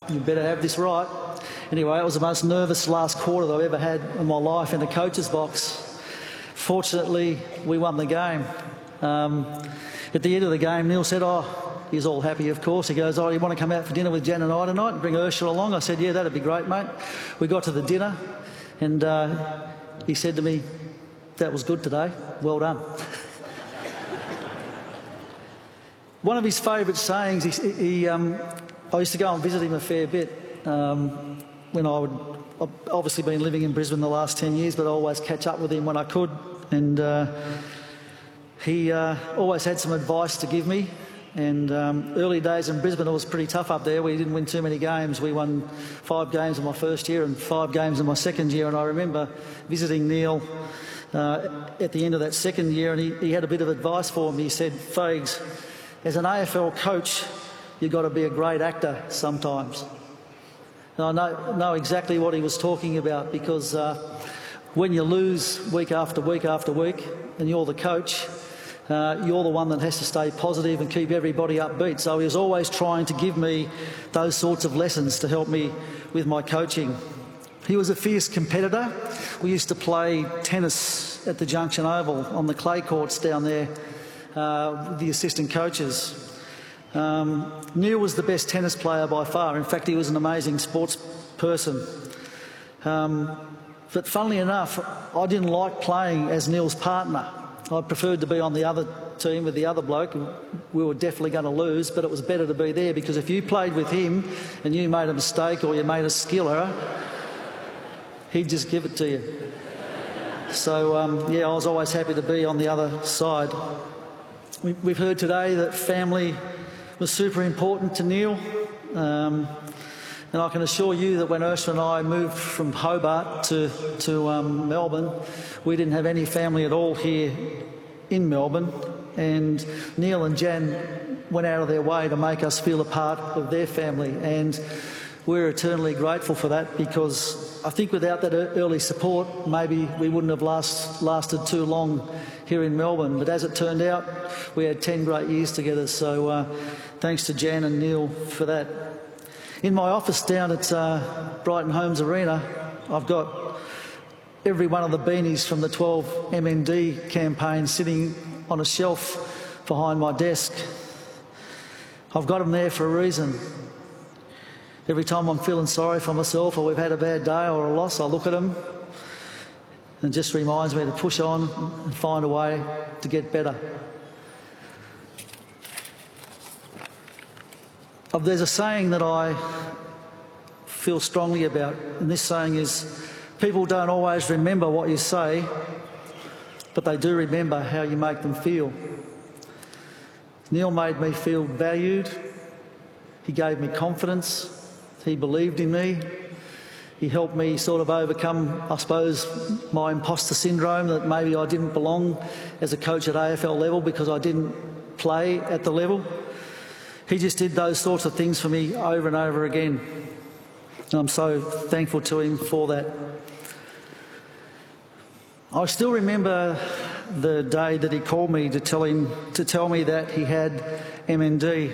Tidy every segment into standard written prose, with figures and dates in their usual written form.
You better have this right. Anyway, it was the most nervous last quarter that I've ever had in my life in the coach's box. Fortunately, we won the game. At the end of the game, Neil said, he's all happy, of course. He goes, you want to come out for dinner with Jen and I tonight and bring Ursula along? I said, yeah, that'd be great, mate. We got to the dinner and he said to me, that was good today. Well done. One of his favourite sayings, I used to go and visit him a fair bit when I've obviously been living in Brisbane the last 10 years, but I always catch up with him when I could. And he always had some advice to give me. And early days in Brisbane, it was pretty tough up there. We didn't win too many games. We won 5 games in my first year and 5 games in my second year. And I remember visiting Neil at the end of that second year, and he had a bit of advice for me. He said, Fags, as an AFL coach, you've got to be a great actor sometimes. And I know exactly what he was talking about, because when you lose week after week after week and you're the coach, you're the one that has to stay positive and keep everybody upbeat. So he was always trying to give me those sorts of lessons to help me with my coaching. He was a fierce competitor. We used to play tennis at the Junction Oval on the clay courts down there with the assistant coaches. Neil was the best tennis player by far. In fact, he was an amazing sports person. But funnily enough, I didn't like playing as Neil's partner. I preferred to be on the other team with the other bloke. We were definitely going to lose, but it was better to be there, because if you played with him and you made a mistake or you made a skill error, he'd just give it to you. So, yeah, I was always happy to be on the other side. We've heard today that family was super important to Neil. And I can assure you that when Ursula and I moved from Hobart to Melbourne, we didn't have any family at all here in Melbourne. And Neil and Jan went out of their way to make us feel a part of their family. And we're eternally grateful for that, because I think without that early support, maybe we wouldn't have lasted too long here in Melbourne. But as it turned out, we had 10 great years together. So thanks to Jan and Neil for that. In my office down at Brighton Homes Arena, I've got every one of the beanies from the 12 MND campaign sitting on a shelf behind my desk. I've got them there for a reason. Every time I'm feeling sorry for myself, or we've had a bad day or a loss, I look at them and it just reminds me to push on and find a way to get better. There's a saying that I feel strongly about, and this saying is, people don't always remember what you say, but they do remember how you make them feel. Neil made me feel valued. He gave me confidence. He believed in me. He helped me sort of overcome, I suppose, my imposter syndrome, that maybe I didn't belong as a coach at AFL level because I didn't play at the level. He just did those sorts of things for me over and over again. And I'm so thankful to him for that. I still remember the day that he called me to tell me that he had MND.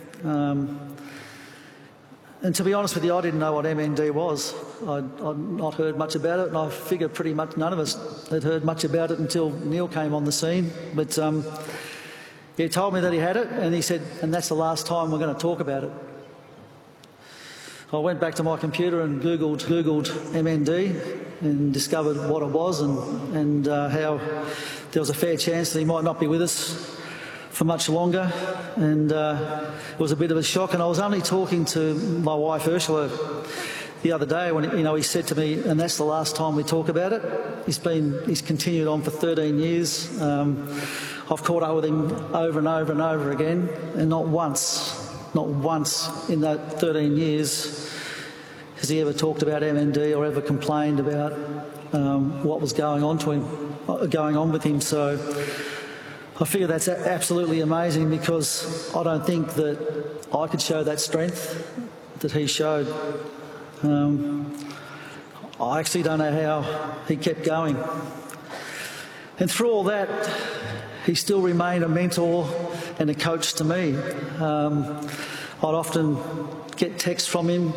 And to be honest with you, I didn't know what MND was. I'd not heard much about it, and I figure pretty much none of us had heard much about it until Neil came on the scene. But he told me that he had it, and he said, and that's the last time we're going to talk about it. I went back to my computer and Googled MND and discovered what it was, and how there was a fair chance that he might not be with us for much longer. And it was a bit of a shock. And I was only talking to my wife Ursula the other day when he said to me, and that's the last time we talk about it. He's continued on for 13 years. I've caught up with him over and over and over again, and not once in that 13 years has he ever talked about MND or ever complained about what was going on with him. So I figure that's absolutely amazing, because I don't think that I could show that strength that he showed. I actually don't know how he kept going. And through all that, he still remained a mentor and a coach to me. I'd often get texts from him